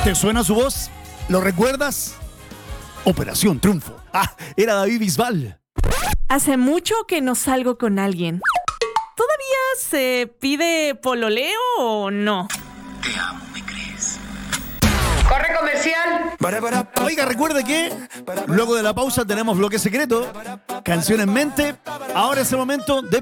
¿Te suena su voz? ¿Lo recuerdas? Operación Triunfo. Ah, era David Bisbal. Hace mucho que no salgo con alguien. ¿Todavía se pide pololeo o no? Te amo, ¿me crees? ¡Corre comercial! Oiga, recuerde que luego de la pausa tenemos bloque secreto, canción en mente. Ahora es el momento de